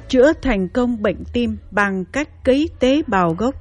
chữa thành công bệnh tim bằng cách cấy tế bào gốc.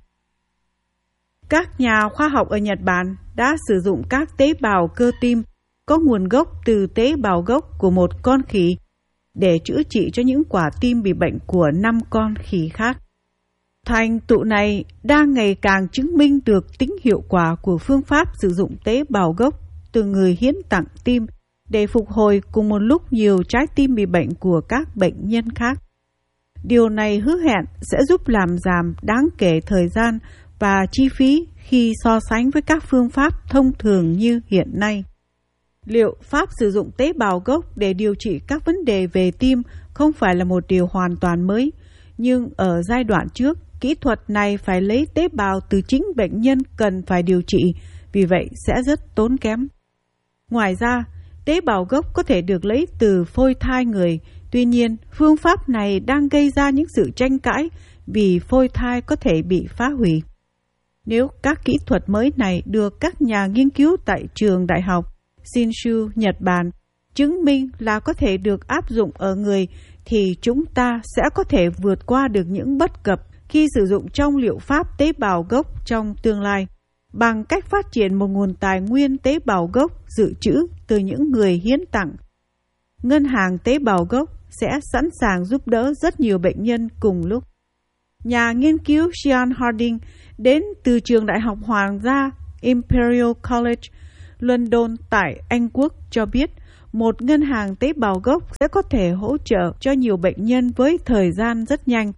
Các nhà khoa học ở Nhật Bản đã sử dụng các tế bào cơ tim có nguồn gốc từ tế bào gốc của một con khỉ để chữa trị cho những quả tim bị bệnh của 5 con khỉ khác. Thành tựu này đang ngày càng chứng minh được tính hiệu quả của phương pháp sử dụng tế bào gốc từ người hiến tặng tim để phục hồi cùng một lúc nhiều trái tim bị bệnh của các bệnh nhân khác. Điều này hứa hẹn sẽ giúp làm giảm đáng kể thời gian và chi phí khi so sánh với các phương pháp thông thường như hiện nay. Liệu pháp sử dụng tế bào gốc để điều trị các vấn đề về tim không phải là một điều hoàn toàn mới, nhưng ở giai đoạn trước, kỹ thuật này phải lấy tế bào từ chính bệnh nhân cần phải điều trị, vì vậy sẽ rất tốn kém. Ngoài ra, tế bào gốc có thể được lấy từ phôi thai người, tuy nhiên phương pháp này đang gây ra những sự tranh cãi vì phôi thai có thể bị phá hủy. Nếu các kỹ thuật mới này được các nhà nghiên cứu tại trường đại học Shinshu, Nhật Bản chứng minh là có thể được áp dụng ở người, thì chúng ta sẽ có thể vượt qua được những bất cập khi sử dụng trong liệu pháp tế bào gốc trong tương lai, bằng cách phát triển một nguồn tài nguyên tế bào gốc dự trữ từ những người hiến tặng. Ngân hàng tế bào gốc sẽ sẵn sàng giúp đỡ rất nhiều bệnh nhân cùng lúc. Nhà nghiên cứu Sean Harding đến từ trường đại học Hoàng gia Imperial College, London tại Anh Quốc cho biết một ngân hàng tế bào gốc sẽ có thể hỗ trợ cho nhiều bệnh nhân với thời gian rất nhanh.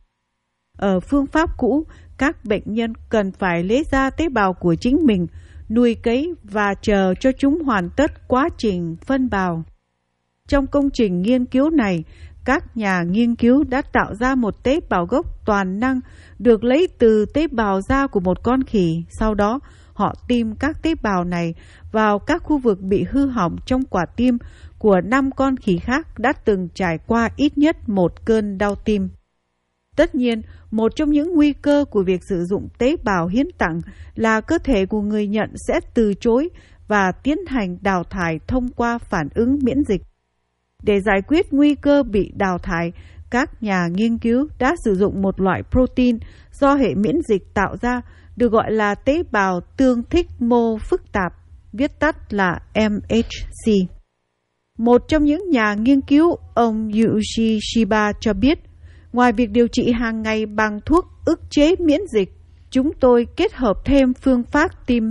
Ở phương pháp cũ, các bệnh nhân cần phải lấy ra tế bào của chính mình, nuôi cấy và chờ cho chúng hoàn tất quá trình phân bào. Trong công trình nghiên cứu này, các nhà nghiên cứu đã tạo ra một tế bào gốc toàn năng được lấy từ tế bào da của một con khỉ. Sau đó, họ tiêm các tế bào này vào các khu vực bị hư hỏng trong quả tim của 5 con khỉ khác đã từng trải qua ít nhất một cơn đau tim. Tất nhiên, một trong những nguy cơ của việc sử dụng tế bào hiến tặng là cơ thể của người nhận sẽ từ chối và tiến hành đào thải thông qua phản ứng miễn dịch. Để giải quyết nguy cơ bị đào thải, các nhà nghiên cứu đã sử dụng một loại protein do hệ miễn dịch tạo ra, được gọi là tế bào tương thích mô phức tạp, viết tắt là MHC. Một trong những nhà nghiên cứu, ông Yuji Shiba cho biết, ngoài việc điều trị hàng ngày bằng thuốc ức chế miễn dịch, chúng tôi kết hợp thêm phương pháp tiêm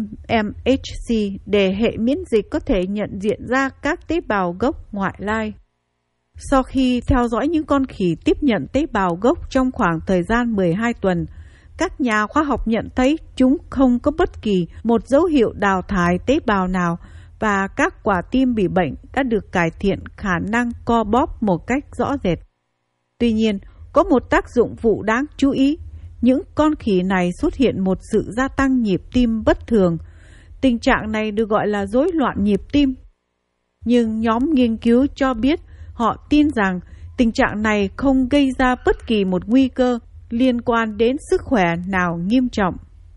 MHC để hệ miễn dịch có thể nhận diện ra các tế bào gốc ngoại lai. Sau khi theo dõi những con khỉ tiếp nhận tế bào gốc trong khoảng thời gian 12 tuần, các nhà khoa học nhận thấy chúng không có bất kỳ một dấu hiệu đào thải tế bào nào và các quả tim bị bệnh đã được cải thiện khả năng co bóp một cách rõ rệt. Tuy nhiên, có một tác dụng phụ đáng chú ý. Những con khỉ này xuất hiện một sự gia tăng nhịp tim bất thường. Tình trạng này được gọi là rối loạn nhịp tim. Nhưng nhóm nghiên cứu cho biết họ tin rằng tình trạng này không gây ra bất kỳ một nguy cơ liên quan đến sức khỏe nào nghiêm trọng.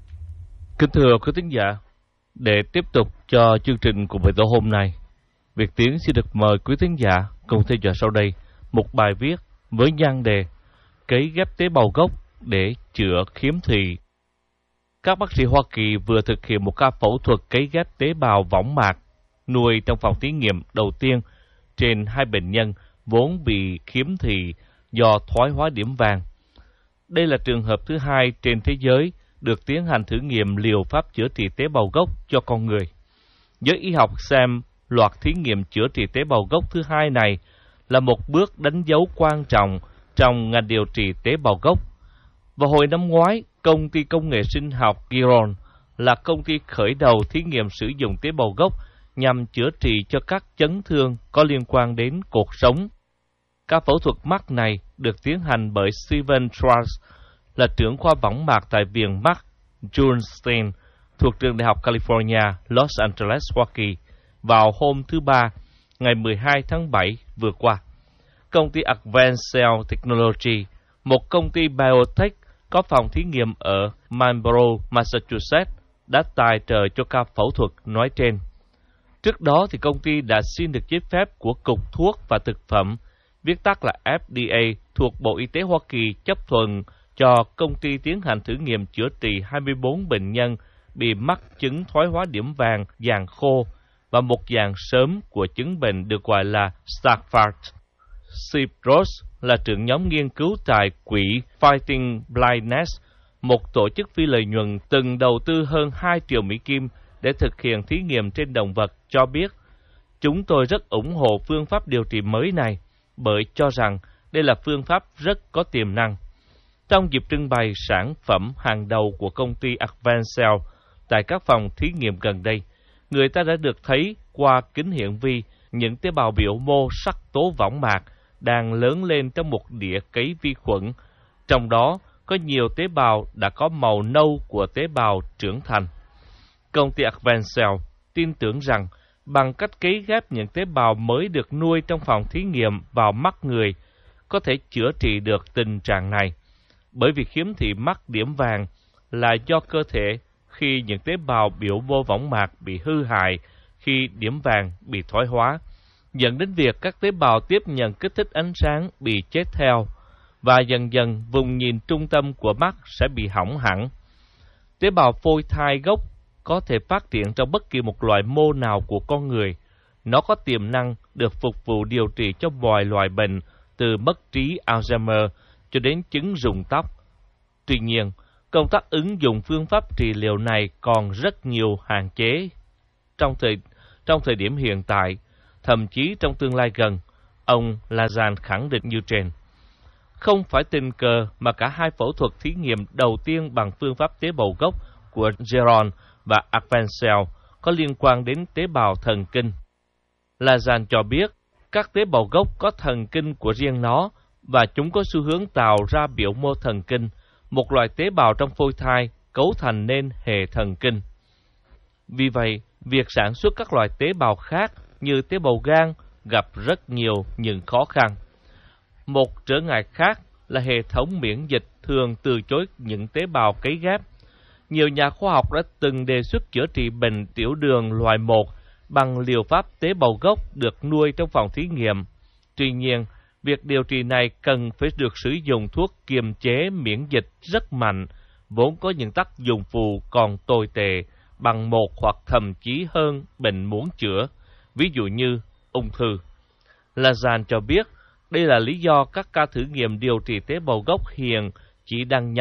Kính thưa quý thính giả, để tiếp tục cho chương trình của buổi tối hôm nay, Việt Tiến xin được mời quý thính giả cùng theo dõi sau đây một bài viết với nhan đề cấy ghép tế bào gốc để chữa khiếm thị. Các bác sĩ Hoa Kỳ vừa thực hiện một ca phẫu thuật cấy ghép tế bào võng mạc nuôi trong phòng thí nghiệm đầu tiên trên 2 bệnh nhân vốn bị khiếm thị do thoái hóa điểm vàng. Đây là trường hợp thứ 2 trên thế giới được tiến hành thử nghiệm liều pháp chữa trị tế bào gốc cho con người. Giới y học xem loạt thí nghiệm chữa trị tế bào gốc thứ 2 này là một bước đánh dấu quan trọng trong ngành điều trị tế bào gốc. Vào hồi năm ngoái, công ty công nghệ sinh học Giron là công ty khởi đầu thí nghiệm sử dụng tế bào gốc nhằm chữa trị cho các chấn thương có liên quan đến cột sống. Ca phẫu thuật mắt này được tiến hành bởi Steven Schwartz, là trưởng khoa võng mạc tại Viện mắt Bernstein thuộc trường Đại học California, Los Angeles, Hoa Kỳ vào hôm thứ Ba, ngày 12 tháng 7 vừa qua. Công ty Advanced Cell Technology, một công ty biotech có phòng thí nghiệm ở Marlborough, Massachusetts, đã tài trợ cho ca phẫu thuật nói trên. Trước đó, thì công ty đã xin được giấy phép của Cục Thuốc và Thực phẩm viết tắt là FDA, thuộc Bộ Y tế Hoa Kỳ chấp thuận cho công ty tiến hành thử nghiệm chữa trị 24 bệnh nhân bị mắc chứng thoái hóa điểm vàng dạng khô và một dạng sớm của chứng bệnh được gọi là Stargardt. Steve Ross là trưởng nhóm nghiên cứu tại quỹ Fighting Blindness, một tổ chức phi lợi nhuận từng đầu tư hơn 2 triệu Mỹ Kim để thực hiện thí nghiệm trên động vật, cho biết: "Chúng tôi rất ủng hộ phương pháp điều trị mới này bởi cho rằng đây là phương pháp rất có tiềm năng." Trong dịp trưng bày sản phẩm hàng đầu của công ty Advancell tại các phòng thí nghiệm gần đây, người ta đã được thấy qua kính hiển vi những tế bào biểu mô sắc tố võng mạc đang lớn lên trong một đĩa cấy vi khuẩn, trong đó có nhiều tế bào đã có màu nâu của tế bào trưởng thành. Công ty Advancell tin tưởng rằng bằng cách cấy ghép những tế bào mới được nuôi trong phòng thí nghiệm vào mắt người, có thể chữa trị được tình trạng này, bởi vì khiếm thị mắc điểm vàng là do cơ thể khi những tế bào biểu mô võng mạc bị hư hại khi điểm vàng bị thoái hóa, dẫn đến việc các tế bào tiếp nhận kích thích ánh sáng bị chết theo, và dần dần vùng nhìn trung tâm của mắt sẽ bị hỏng hẳn. Tế bào phôi thai gốc có thể phát triển trong bất kỳ một loại mô nào của con người. Nó có tiềm năng được phục vụ điều trị cho mọi loại bệnh, từ mất trí Alzheimer cho đến chứng rụng tóc. Tuy nhiên, công tác ứng dụng phương pháp trị liệu này còn rất nhiều hạn chế. Trong thời điểm hiện tại, thậm chí trong tương lai gần, ông Lazan khẳng định như trên: "Không phải tình cờ mà cả hai phẫu thuật thí nghiệm đầu tiên bằng phương pháp tế bào gốc của Geron và Advancell có liên quan đến tế bào thần kinh." Lazan cho biết các tế bào gốc có thần kinh của riêng nó và chúng có xu hướng tạo ra biểu mô thần kinh, một loại tế bào trong phôi thai cấu thành nên hệ thần kinh. Vì vậy, việc sản xuất các loại tế bào khác như tế bào gan gặp rất nhiều những khó khăn. Một trở ngại khác là hệ thống miễn dịch thường từ chối những tế bào cấy ghép. Nhiều nhà khoa học đã từng đề xuất chữa trị bệnh tiểu đường loại 1 bằng liều pháp tế bào gốc được nuôi trong phòng thí nghiệm. Tuy nhiên, việc điều trị này cần phải được sử dụng thuốc kiềm chế miễn dịch rất mạnh, vốn có những tác dụng phụ còn tồi tệ bằng một hoặc thậm chí hơn bệnh muốn chữa, ví dụ như ung thư. Lazan cho biết đây là lý do các ca thử nghiệm điều trị tế bào gốc hiện chỉ đang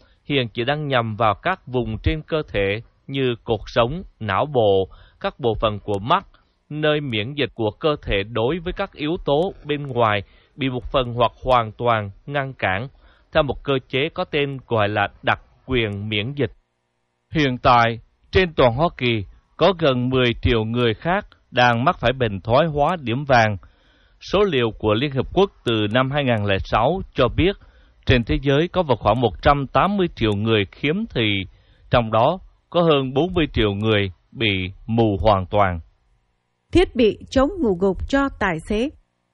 nhằm vào các vùng trên cơ thể như cột sống, não bộ, các bộ phận của mắt, nơi miễn dịch của cơ thể đối với các yếu tố bên ngoài bị một phần hoặc hoàn toàn ngăn cản theo một cơ chế có tên gọi là đặc quyền miễn dịch. Hiện tại, trên toàn Hoa Kỳ, có gần 10 triệu người khác đang mắc phải bệnh thoái hóa điểm vàng. Số liệu của Liên Hợp Quốc từ năm 2006 cho biết trên thế giới có vào khoảng 180 triệu người khiếm thị, trong đó có hơn 40 triệu người bị mù hoàn toàn. Thiết bị chống ngủ gục cho tài xế.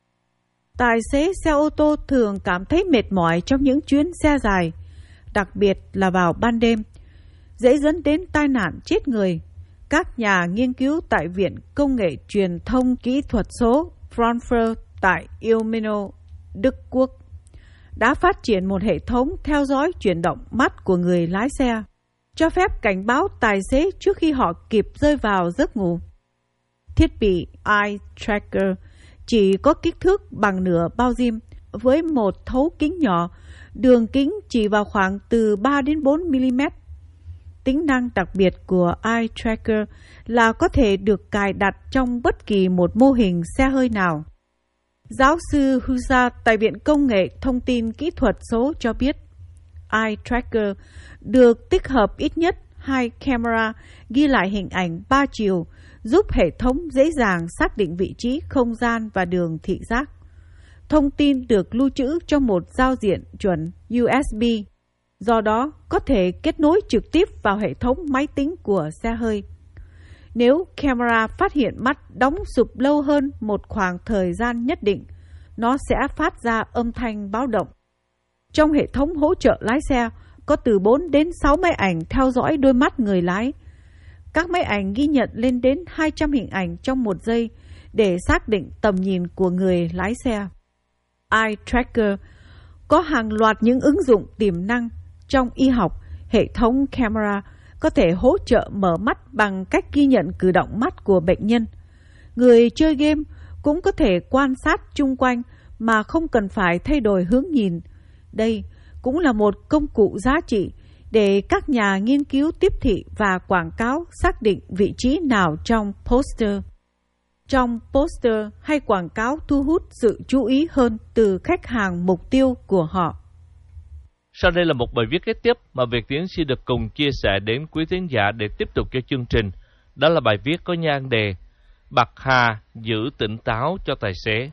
Tài xế xe ô tô thường cảm thấy mệt mỏi trong những chuyến xe dài, đặc biệt là vào ban đêm, dễ dẫn đến tai nạn chết người. Các nhà nghiên cứu tại Viện Công nghệ Truyền thông Kỹ thuật số Frankfurt tại Ilmenau, Đức Quốc đã phát triển một hệ thống theo dõi chuyển động mắt của người lái xe, cho phép cảnh báo tài xế trước khi họ kịp rơi vào giấc ngủ. Thiết bị Eye Tracker chỉ có kích thước bằng nửa bao diêm với một thấu kính nhỏ, đường kính chỉ vào khoảng từ 3 đến 4 mm. Tính năng đặc biệt của Eye Tracker là có thể được cài đặt trong bất kỳ một mô hình xe hơi nào. Giáo sư Husa tại Viện Công nghệ Thông tin Kỹ thuật số cho biết, Eye Tracker được tích hợp ít nhất 2 camera ghi lại hình ảnh 3 chiều, giúp hệ thống dễ dàng xác định vị trí, không gian và đường thị giác. Thông tin được lưu trữ trong một giao diện chuẩn USB, do đó có thể kết nối trực tiếp vào hệ thống máy tính của xe hơi. Nếu camera phát hiện mắt đóng sụp lâu hơn một khoảng thời gian nhất định, nó sẽ phát ra âm thanh báo động. Trong hệ thống hỗ trợ lái xe, có từ 4 đến 6 máy ảnh theo dõi đôi mắt người lái. Các máy ảnh ghi nhận lên đến 200 hình ảnh trong một giây để xác định tầm nhìn của người lái xe. Eye Tracker có hàng loạt những ứng dụng tiềm năng. Trong y học, hệ thống camera có thể hỗ trợ mở mắt bằng cách ghi nhận cử động mắt của bệnh nhân. Người chơi game cũng có thể quan sát chung quanh mà không cần phải thay đổi hướng nhìn. Đây cũng là một công cụ giá trị để các nhà nghiên cứu tiếp thị và quảng cáo xác định vị trí nào trong poster. Trong poster hay quảng cáo thu hút sự chú ý hơn từ khách hàng mục tiêu của họ. Sau đây là một bài viết kế tiếp mà Việt Tiến xin được cùng chia sẻ đến quý thính giả để tiếp tục cho chương trình. Đó là bài viết có nhan đề Bạc Hà giữ tỉnh táo cho tài xế.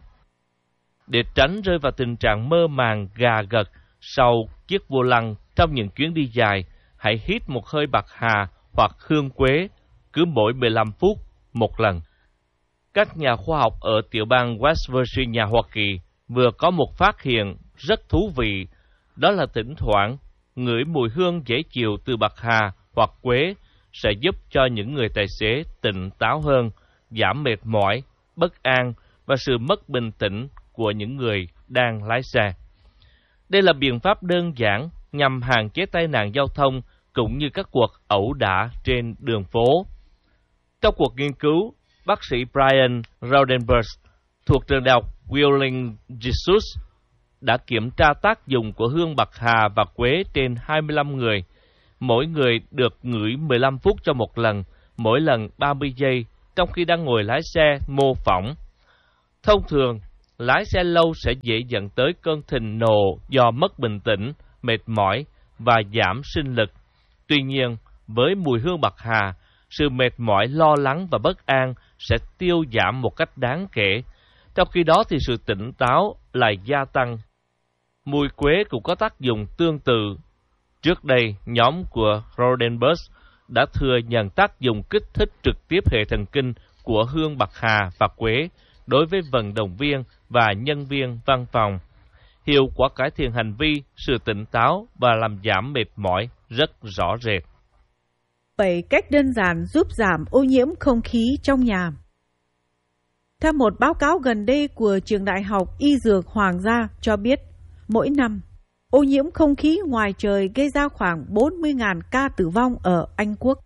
Để tránh rơi vào tình trạng mơ màng gà gật sau chiếc vô lăng trong những chuyến đi dài, hãy hít một hơi bạc hà hoặc hương quế cứ mỗi 15 phút một lần. Các nhà khoa học ở tiểu bang West Virginia, Hoa Kỳ vừa có một phát hiện rất thú vị, đó là thỉnh thoảng ngửi mùi hương dễ chịu từ bạc hà hoặc quế sẽ giúp cho những người tài xế tỉnh táo hơn, giảm mệt mỏi, bất an và sự mất bình tĩnh của những người đang lái xe. Đây là biện pháp đơn giản nhằm hạn chế tai nạn giao thông cũng như các cuộc ẩu đả trên đường phố. Trong cuộc nghiên cứu, bác sĩ Brian Raudenberg thuộc trường đại học Wheeling Jesus đã kiểm tra tác dụng của hương bạc hà và quế trên 25 người. Mỗi người được ngửi 15 phút cho một lần, mỗi lần 30 giây, trong khi đang ngồi lái xe mô phỏng. Thông thường, lái xe lâu sẽ dễ dẫn tới cơn thịnh nộ do mất bình tĩnh, mệt mỏi và giảm sinh lực. Tuy nhiên, với mùi hương bạc hà, sự mệt mỏi, lo lắng và bất an sẽ tiêu giảm một cách đáng kể. Trong khi đó thì sự tỉnh táo lại gia tăng. Mùi quế cũng có tác dụng tương tự. Trước đây, nhóm của Raudenberg đã thừa nhận tác dụng kích thích trực tiếp hệ thần kinh của hương bạc hà và quế đối với vận động viên và nhân viên văn phòng. Hiệu quả cải thiện hành vi, sự tỉnh táo và làm giảm mệt mỏi rất rõ rệt. 7 cách đơn giản giúp giảm ô nhiễm không khí trong nhà. Theo một báo cáo gần đây của Trường Đại học Y Dược Hoàng gia cho biết, mỗi năm, ô nhiễm không khí ngoài trời gây ra khoảng 40.000 ca tử vong ở Anh Quốc.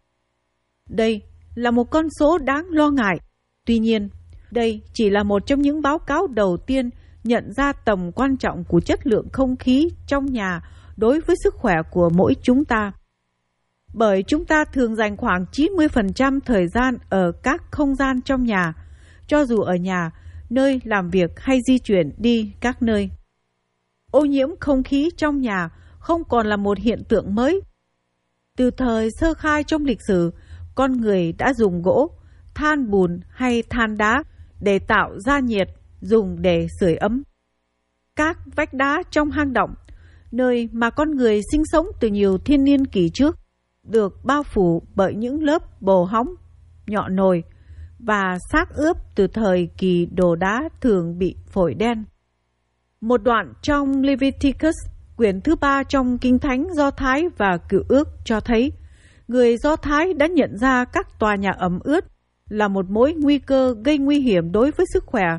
Đây là một con số đáng lo ngại. Tuy nhiên, đây chỉ là một trong những báo cáo đầu tiên nhận ra tầm quan trọng của chất lượng không khí trong nhà đối với sức khỏe của mỗi chúng ta. Bởi chúng ta thường dành khoảng 90% thời gian ở các không gian trong nhà, cho dù ở nhà, nơi làm việc hay di chuyển đi các nơi. Ô nhiễm không khí trong nhà không còn là một hiện tượng mới. Từ thời sơ khai trong lịch sử, con người đã dùng gỗ, than bùn hay than đá để tạo ra nhiệt, dùng để sưởi ấm. Các vách đá trong hang động, nơi mà con người sinh sống từ nhiều thiên niên kỷ trước, được bao phủ bởi những lớp bồ hóng, nhọ nồi và xác ướp từ thời kỳ đồ đá thường bị phổi đen. Một đoạn trong Leviticus, quyển thứ 3 trong Kinh Thánh Do Thái và Cựu Ước cho thấy, người Do Thái đã nhận ra các tòa nhà ẩm ướt là một mối nguy cơ gây nguy hiểm đối với sức khỏe.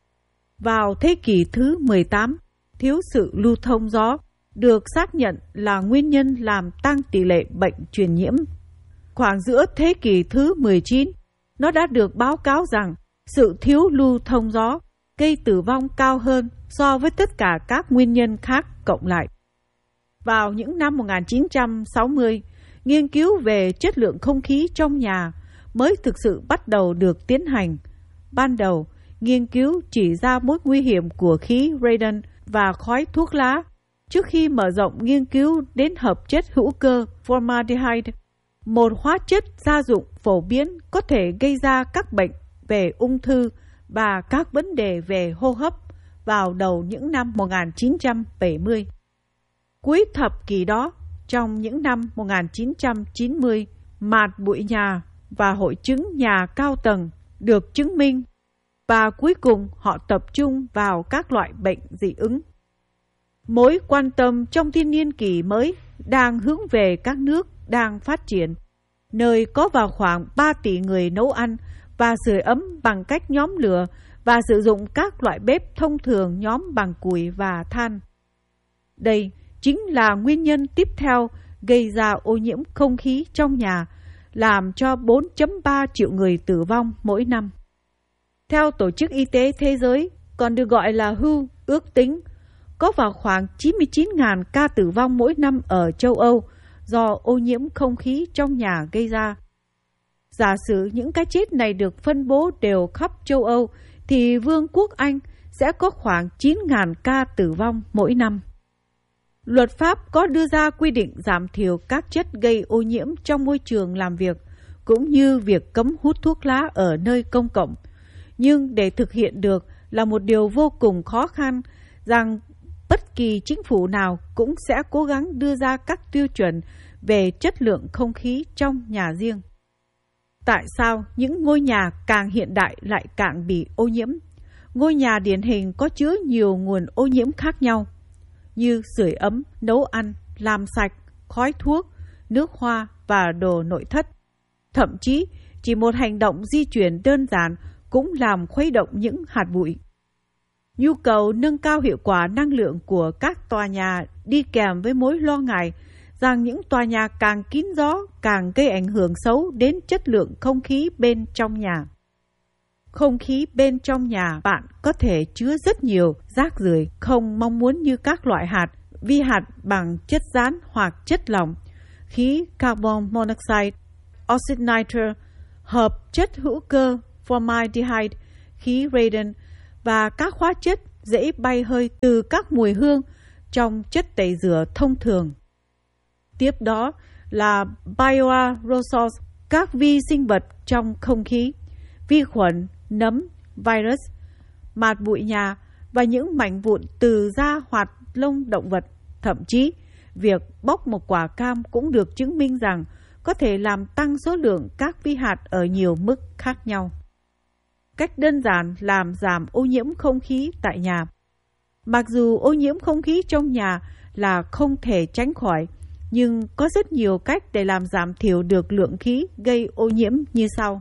Vào thế kỷ thứ 18, thiếu sự lưu thông gió được xác nhận là nguyên nhân làm tăng tỷ lệ bệnh truyền nhiễm. Khoảng giữa thế kỷ thứ 19, nó đã được báo cáo rằng sự thiếu lưu thông gió gây tử vong cao hơn so với tất cả các nguyên nhân khác cộng lại. Vào những năm 1960, nghiên cứu về chất lượng không khí trong nhà mới thực sự bắt đầu được tiến hành. Ban đầu, nghiên cứu chỉ ra mối nguy hiểm của khí radon và khói thuốc lá, trước khi mở rộng nghiên cứu đến hợp chất hữu cơ formaldehyde, một hóa chất gia dụng phổ biến có thể gây ra các bệnh về ung thư và các vấn đề về hô hấp vào đầu những năm 1970. Cuối thập kỷ đó, trong những năm 1990, mạt bụi nhà và hội chứng nhà cao tầng được chứng minh, và cuối cùng họ tập trung vào các loại bệnh dị ứng. Mối quan tâm trong thiên niên kỷ mới đang hướng về các nước đang phát triển, nơi có vào khoảng 3 tỷ người nấu ăn và sưởi ấm bằng cách nhóm lửa và sử dụng các loại bếp thông thường nhóm bằng củi và than. Đây chính là nguyên nhân tiếp theo gây ra ô nhiễm không khí trong nhà, làm cho 4.3 triệu người tử vong mỗi năm. Theo Tổ chức Y tế Thế giới, còn được gọi là WHO, ước tính có vào khoảng 99.000 ca tử vong mỗi năm ở châu Âu do ô nhiễm không khí trong nhà gây ra. Giả sử những cái chết này được phân bố đều khắp châu Âu, thì Vương quốc Anh sẽ có khoảng 9.000 ca tử vong mỗi năm. Luật pháp có đưa ra quy định giảm thiểu các chất gây ô nhiễm trong môi trường làm việc, cũng như việc cấm hút thuốc lá ở nơi công cộng. Nhưng để thực hiện được là một điều vô cùng khó khăn, rằng bất kỳ chính phủ nào cũng sẽ cố gắng đưa ra các tiêu chuẩn về chất lượng không khí trong nhà riêng. Tại sao những ngôi nhà càng hiện đại lại càng bị ô nhiễm? Ngôi nhà điển hình có chứa nhiều nguồn ô nhiễm khác nhau, như sưởi ấm, nấu ăn, làm sạch, khói thuốc, nước hoa và đồ nội thất. Thậm chí, chỉ một hành động di chuyển đơn giản cũng làm khuấy động những hạt bụi. Nhu cầu nâng cao hiệu quả năng lượng của các tòa nhà đi kèm với mối lo ngại rằng những tòa nhà càng kín gió càng gây ảnh hưởng xấu đến chất lượng không khí bên trong nhà. Không khí bên trong nhà bạn có thể chứa rất nhiều rác rưởi không mong muốn như các loại hạt, vi hạt bằng chất rắn hoặc chất lỏng, khí carbon monoxide, oxit nitrous, hợp chất hữu cơ formaldehyde, khí radon và các hóa chất dễ bay hơi từ các mùi hương trong chất tẩy rửa thông thường. Tiếp đó là bioaerosols, các vi sinh vật trong không khí, vi khuẩn, nấm, virus, mạt bụi nhà và những mảnh vụn từ da hoặc lông động vật. Thậm chí, việc bóc một quả cam cũng được chứng minh rằng có thể làm tăng số lượng các vi hạt ở nhiều mức khác nhau. Cách đơn giản làm giảm ô nhiễm không khí tại nhà. Mặc dù ô nhiễm không khí trong nhà là không thể tránh khỏi, nhưng có rất nhiều cách để làm giảm thiểu được lượng khí gây ô nhiễm như sau.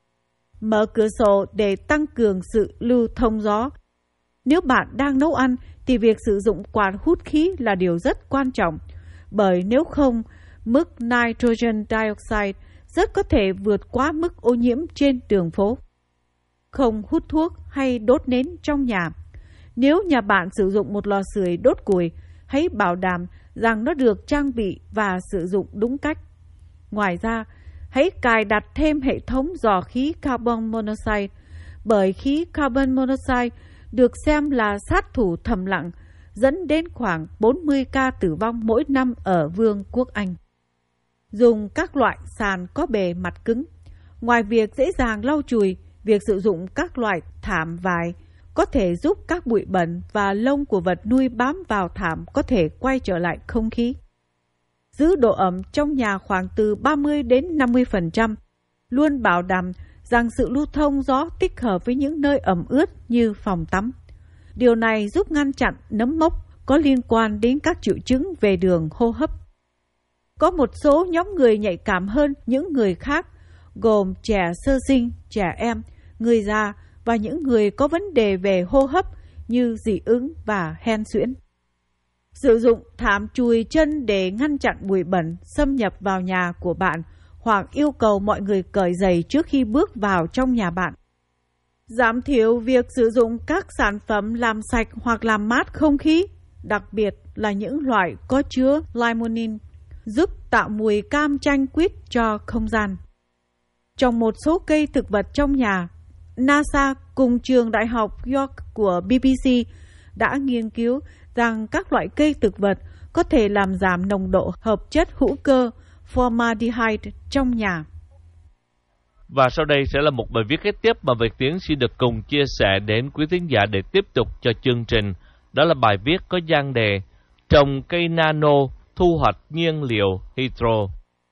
Mở cửa sổ để tăng cường sự lưu thông gió. Nếu bạn đang nấu ăn thì việc sử dụng quạt hút khí là điều rất quan trọng, bởi nếu không, mức nitrogen dioxide rất có thể vượt quá mức ô nhiễm trên đường phố. Không hút thuốc hay đốt nến trong nhà. Nếu nhà bạn sử dụng một lò sưởi đốt củi, hãy bảo đảm rằng nó được trang bị và sử dụng đúng cách. Ngoài ra, hãy cài đặt thêm hệ thống dò khí carbon monoxide, bởi khí carbon monoxide được xem là sát thủ thầm lặng, dẫn đến khoảng 40 ca tử vong mỗi năm ở Vương quốc Anh. Dùng các loại sàn có bề mặt cứng. Ngoài việc dễ dàng lau chùi, việc sử dụng các loại thảm vải có thể giúp các bụi bẩn và lông của vật nuôi bám vào thảm có thể quay trở lại không khí. Giữ độ ẩm trong nhà khoảng từ 30 đến 50%, luôn bảo đảm rằng sự lưu thông gió tích hợp với những nơi ẩm ướt như phòng tắm. Điều này giúp ngăn chặn nấm mốc có liên quan đến các triệu chứng về đường hô hấp. Có một số nhóm người nhạy cảm hơn những người khác, gồm trẻ sơ sinh, trẻ em, người già và những người có vấn đề về hô hấp như dị ứng và hen suyễn. Sử dụng thảm chùi chân để ngăn chặn bụi bẩn xâm nhập vào nhà của bạn, hoặc yêu cầu mọi người cởi giày trước khi bước vào trong nhà bạn. Giảm thiểu việc sử dụng các sản phẩm làm sạch hoặc làm mát không khí, đặc biệt là những loại có chứa limonene, giúp tạo mùi cam chanh quýt cho không gian. Trồng một số cây thực vật trong nhà. NASA cùng trường đại học York của BBC đã nghiên cứu rằng các loại cây thực vật có thể làm giảm nồng độ hợp chất hữu cơ formaldehyde trong nhà. Và sau đây sẽ là một bài viết kế tiếp mà Việt Tiến xin được cùng chia sẻ đến quý thính giả để tiếp tục cho chương trình. Đó là bài viết có nhan đề Trồng cây nano thu hoạch nhiên liệu hydro.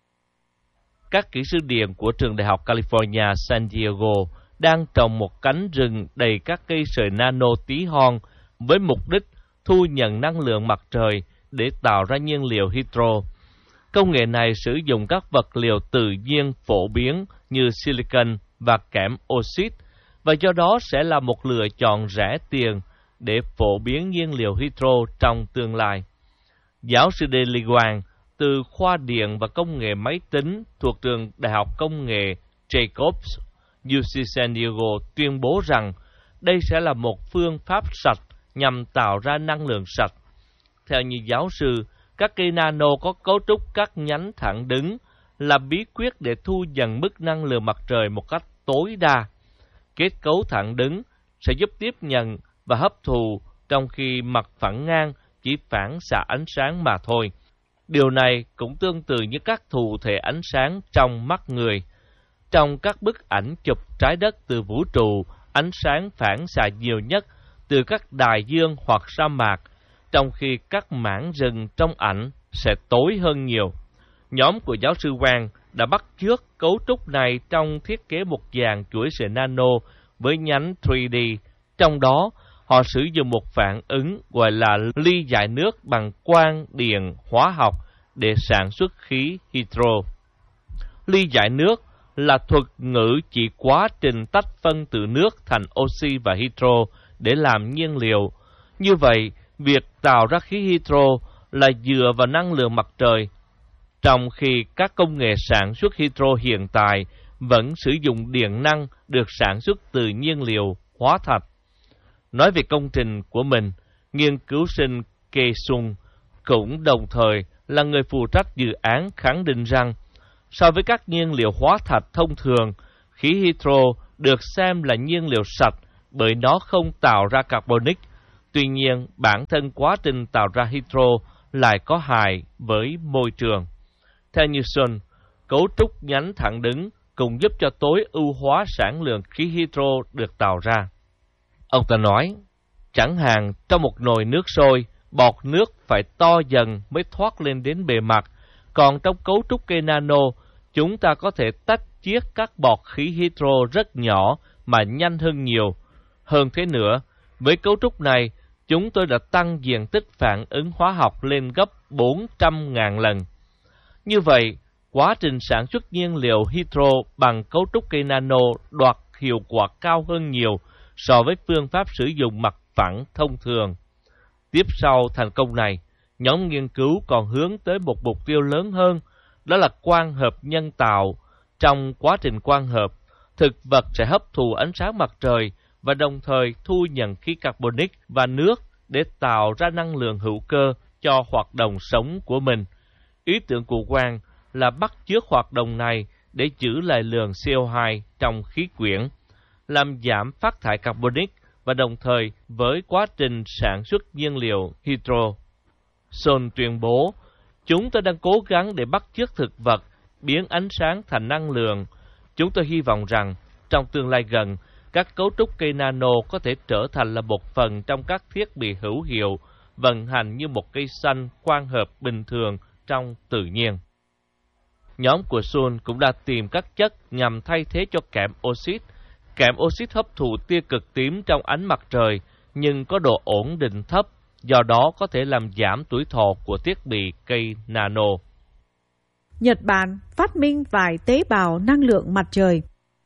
Các kỹ sư điện của trường đại học California San Diego đang trồng một cánh rừng đầy các cây sợi nano tí hon với mục đích thu nhận năng lượng mặt trời để tạo ra nhiên liệu hydro. Công nghệ này sử dụng các vật liệu tự nhiên phổ biến như silicon và kẽm oxit và do đó sẽ là một lựa chọn rẻ tiền để phổ biến nhiên liệu hydro trong tương lai. Giáo sư De Liguan từ khoa điện và công nghệ máy tính thuộc trường Đại học Công nghệ Jacobs, UC San Diego tuyên bố rằng đây sẽ là một phương pháp sạch nhằm tạo ra năng lượng sạch. Theo như giáo sư, các cây nano có cấu trúc các nhánh thẳng đứng là bí quyết để thu dần mức năng lượng mặt trời một cách tối đa. Kết cấu thẳng đứng sẽ giúp tiếp nhận và hấp thụ, trong khi mặt phẳng ngang chỉ phản xạ ánh sáng mà thôi. Điều này cũng tương tự như các thụ thể ánh sáng trong mắt người. Trong các bức ảnh chụp trái đất từ vũ trụ, ánh sáng phản xạ nhiều nhất từ các đại dương hoặc sa mạc, trong khi các mảng rừng trong ảnh sẽ tối hơn nhiều. Nhóm của giáo sư Wang đã bắt chước cấu trúc này trong thiết kế một dàn chuỗi sợi nano với nhánh 3D. Trong đó, họ sử dụng một phản ứng gọi là ly giải nước bằng quang điện hóa học để sản xuất khí hydro. Ly giải nước là thuật ngữ chỉ quá trình tách phân từ nước thành oxy và hydro để làm nhiên liệu. Như vậy, việc tạo ra khí hydro là dựa vào năng lượng mặt trời, trong khi các công nghệ sản xuất hydro hiện tại vẫn sử dụng điện năng được sản xuất từ nhiên liệu hóa thạch. Nói về công trình của mình, nghiên cứu sinh Kei Sung cũng đồng thời là người phụ trách dự án khẳng định rằng so với các nhiên liệu hóa thạch thông thường, khí hydro được xem là nhiên liệu sạch bởi nó không tạo ra carbonic. Tuy nhiên, bản thân quá trình tạo ra hydro lại có hại với môi trường. Theo như Sun, cấu trúc nhánh thẳng đứng cũng giúp cho tối ưu hóa sản lượng khí hydro được tạo ra. Ông ta nói, chẳng hạn trong một nồi nước sôi, bọt nước phải to dần mới thoát lên đến bề mặt, còn trong cấu trúc cây nano, chúng ta có thể tách chiết các bọt khí hydro rất nhỏ mà nhanh hơn nhiều. Hơn thế nữa, với cấu trúc này, chúng tôi đã tăng diện tích phản ứng hóa học lên gấp 400.000 lần. Như vậy, quá trình sản xuất nhiên liệu hydro bằng cấu trúc cây nano đoạt hiệu quả cao hơn nhiều so với phương pháp sử dụng mặt phẳng thông thường. Tiếp sau thành công này, nhóm nghiên cứu còn hướng tới một mục tiêu lớn hơn, đó là quang hợp nhân tạo. Trong quá trình quang hợp, thực vật sẽ hấp thụ ánh sáng mặt trời và đồng thời thu nhận khí carbonic và nước để tạo ra năng lượng hữu cơ cho hoạt động sống của mình. Ý tưởng của Wang là bắt chước hoạt động này để giữ lại lượng CO2 trong khí quyển, làm giảm phát thải carbonic và đồng thời với quá trình sản xuất nhiên liệu hydro. Sun tuyên bố, chúng tôi đang cố gắng để bắt chước thực vật, biến ánh sáng thành năng lượng. Chúng tôi hy vọng rằng trong tương lai gần, các cấu trúc cây nano có thể trở thành là một phần trong các thiết bị hữu hiệu, vận hành như một cây xanh quang hợp bình thường trong tự nhiên. Nhóm của Sun cũng đã tìm các chất nhằm thay thế cho kẽm oxit. Kẽm oxit hấp thụ tia cực tím trong ánh mặt trời, nhưng có độ ổn định thấp, do đó có thể làm giảm tuổi thọ của thiết bị cây nano. Nhật Bản phát minh vải tế bào năng lượng mặt trời.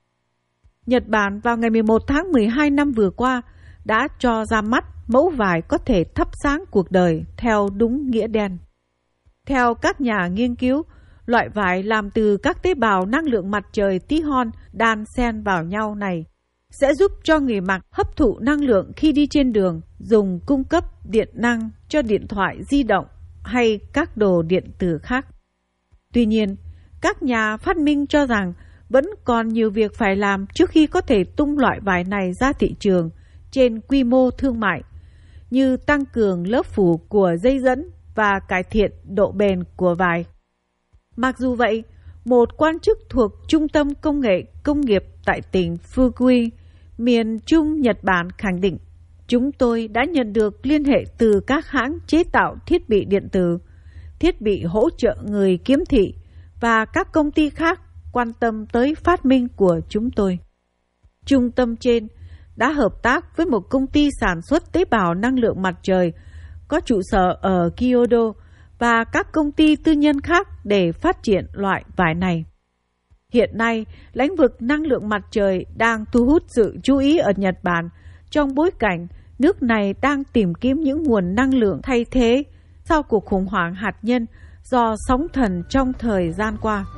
Nhật Bản vào ngày 11 tháng 12 năm vừa qua đã cho ra mắt mẫu vải có thể thắp sáng cuộc đời theo đúng nghĩa đen. Theo các nhà nghiên cứu, loại vải làm từ các tế bào năng lượng mặt trời tí hon đan xen vào nhau này sẽ giúp cho người mặc hấp thụ năng lượng khi đi trên đường, dùng cung cấp điện năng cho điện thoại di động hay các đồ điện tử khác. Tuy nhiên, các nhà phát minh cho rằng vẫn còn nhiều việc phải làm trước khi có thể tung loại vải này ra thị trường trên quy mô thương mại, như tăng cường lớp phủ của dây dẫn và cải thiện độ bền của vải. Mặc dù vậy, một quan chức thuộc Trung tâm Công nghệ Công nghiệp tại tỉnh Fukui, miền Trung Nhật Bản khẳng định, chúng tôi đã nhận được liên hệ từ các hãng chế tạo thiết bị điện tử, thiết bị hỗ trợ người kiếm thị và các công ty khác quan tâm tới phát minh của chúng tôi. Trung tâm trên đã hợp tác với một công ty sản xuất tế bào năng lượng mặt trời có trụ sở ở Kyoto và các công ty tư nhân khác để phát triển loại vải này. Hiện nay, lĩnh vực năng lượng mặt trời đang thu hút sự chú ý ở Nhật Bản trong bối cảnh nước này đang tìm kiếm những nguồn năng lượng thay thế sau cuộc khủng hoảng hạt nhân do sóng thần trong thời gian qua.